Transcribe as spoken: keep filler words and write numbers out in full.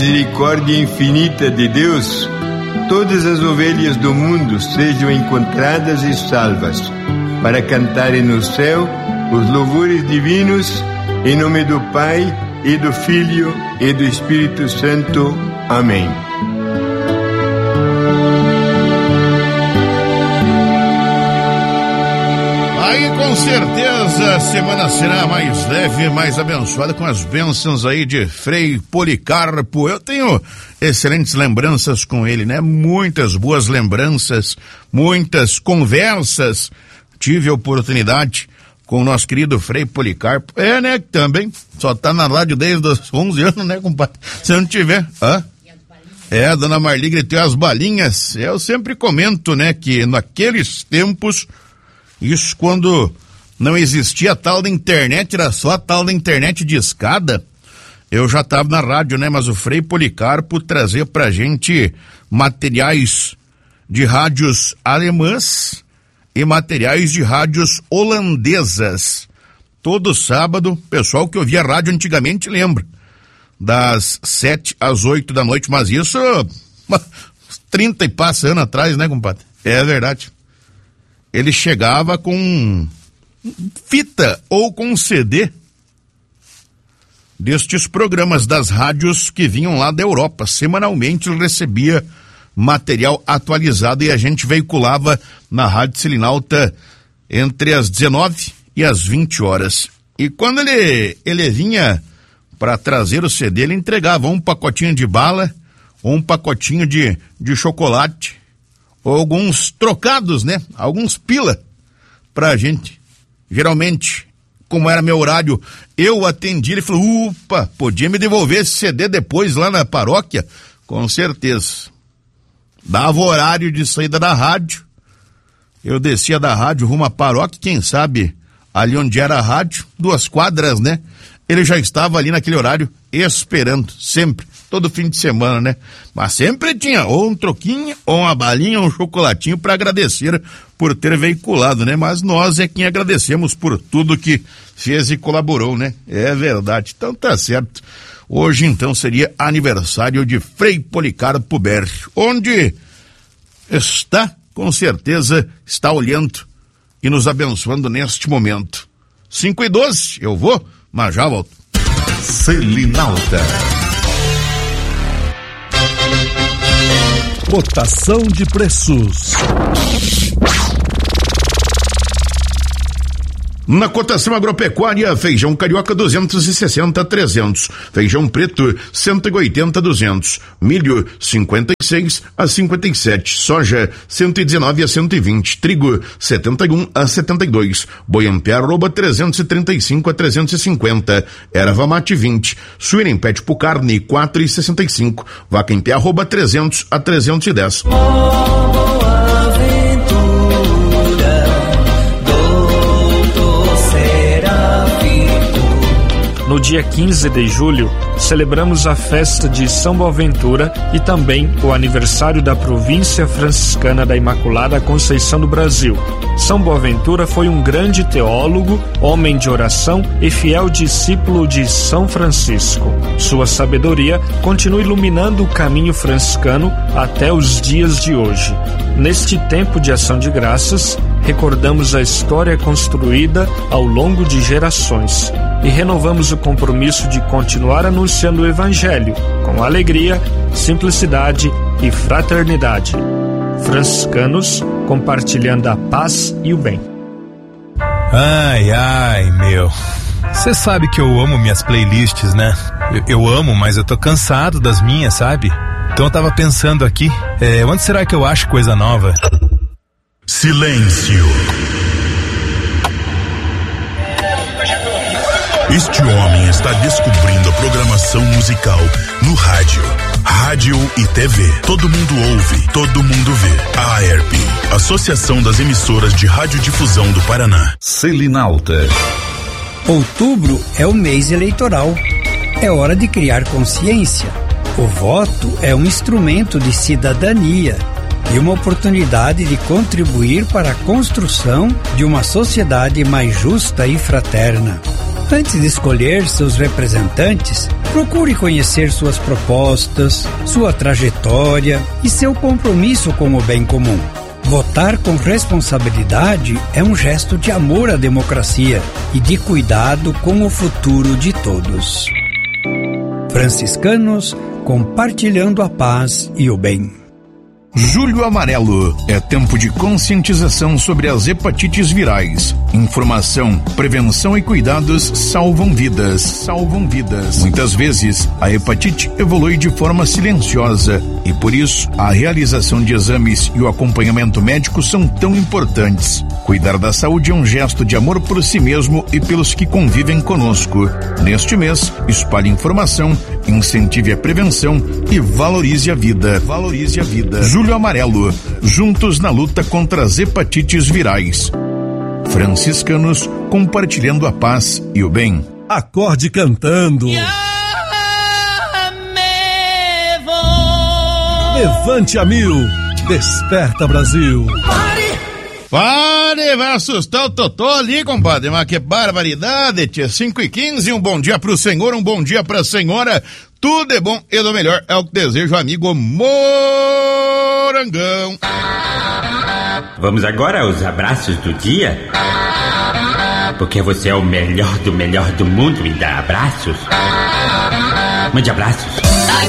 misericórdia infinita de Deus, todas as ovelhas do mundo sejam encontradas e salvas, para cantarem no céu os louvores divinos, em nome do Pai, e do Filho, e do Espírito Santo. Amém. Aí com certeza a semana será mais leve, mais abençoada com as bênçãos aí de Frei Policarpo. Eu tenho excelentes lembranças com ele, né? Muitas boas lembranças, muitas conversas. Tive a oportunidade com o nosso querido Frei Policarpo. É, né? Também só tá na rádio desde os onze anos, né, compadre? Se não tiver, hã? É, a dona Marli gritou as balinhas. Eu sempre comento, né, que naqueles tempos, isso quando não existia a tal da internet, era só a tal da internet de escada, eu já estava na rádio, né? Mas o Frei Policarpo trazia pra gente materiais de rádios alemãs e materiais de rádios holandesas. Todo sábado, pessoal que ouvia rádio antigamente lembra, das sete às oito da noite, mas isso trinta e passa anos atrás, né, compadre? É verdade. Ele chegava com fita ou com C D destes programas das rádios que vinham lá da Europa. Semanalmente ele recebia material atualizado e a gente veiculava na Rádio Selinalta entre as dezenove e as vinte horas. E quando ele, ele vinha para trazer o C D, ele entregava um pacotinho de bala, ou um pacotinho de, de chocolate, ou alguns trocados, né? Alguns pila pra gente. Geralmente, como era meu horário, eu atendi, ele falou, upa, podia me devolver esse C D depois lá na paróquia? Com certeza. Dava horário de saída da rádio, eu descia da rádio rumo à paróquia, quem sabe ali onde era a rádio, duas quadras, né? Ele já estava ali naquele horário esperando, sempre, todo fim de semana, né? Mas sempre tinha ou um troquinho, ou uma balinha, ou um chocolatinho para agradecer por ter veiculado, né? Mas nós é quem agradecemos por tudo que fez e colaborou, né? É verdade, então tá certo. Hoje, então, seria aniversário de Frei Policarpo Berri, onde está, com certeza, está olhando e nos abençoando neste momento. cinco e doze, eu vou, mas já volto. Selinalta. Cotação de preços. Na cotação agropecuária, feijão carioca duzentos e sessenta a trezentos, feijão preto cento e oitenta a duzentos, milho cinquenta e seis a cinquenta e sete, soja cento e dezenove a cento e vinte, trigo setenta e um a setenta e dois, boi em pé arroba trezentos e trinta e cinco a trezentos e cinquenta, erva mate vinte, suína em pé tipo carne quatro e sessenta e cinco, vaca em pé arroba trezentos a trezentos e dez. No dia quinze de julho, celebramos a festa de São Boaventura e também o aniversário da província franciscana da Imaculada Conceição do Brasil. São Boaventura foi um grande teólogo, homem de oração e fiel discípulo de São Francisco. Sua sabedoria continua iluminando o caminho franciscano até os dias de hoje. Neste tempo de ação de graças, recordamos a história construída ao longo de gerações e renovamos o compromisso de continuar anunciando o Evangelho com alegria, simplicidade e fraternidade. Franciscanos, compartilhando a paz e o bem. Ai, ai, meu. Você sabe que eu amo minhas playlists, né? Eu, eu amo, mas eu tô cansado das minhas, sabe? Então eu tava pensando aqui, é, onde será que eu acho coisa nova? Silêncio. Este homem está descobrindo a programação musical no rádio, rádio e T V. Todo mundo ouve, todo mundo vê. A AERP, Associação das Emissoras de Radiodifusão do Paraná. Selinalta. Outubro é o mês eleitoral. É hora de criar consciência. O voto é um instrumento de cidadania e uma oportunidade de contribuir para a construção de uma sociedade mais justa e fraterna. Antes de escolher seus representantes, procure conhecer suas propostas, sua trajetória e seu compromisso com o bem comum. Votar com responsabilidade é um gesto de amor à democracia e de cuidado com o futuro de todos. Franciscanos, compartilhando a paz e o bem. Julho Amarelo é tempo de conscientização sobre as hepatites virais. Informação, prevenção e cuidados salvam vidas, salvam vidas. Muitas vezes, a hepatite evolui de forma silenciosa e por isso, a realização de exames e o acompanhamento médico são tão importantes. Cuidar da saúde é um gesto de amor por si mesmo e pelos que convivem conosco. Neste mês, espalhe informação, incentive a prevenção e valorize a vida. Valorize a vida. Julho Amarelo, juntos na luta contra as hepatites virais. Franciscanos, compartilhando a paz e o bem. Acorde cantando. Levante a mil. Desperta, Brasil. Pare, vai assustar o Totó ali, compadre, mas que barbaridade, tia. cinco e quinze, um bom dia pro senhor, um bom dia pra senhora. Tudo é bom e do melhor é o que desejo, amigo Morangão. Vamos agora aos abraços do dia? Porque você é o melhor do melhor do mundo e dá abraços. Mande abraços.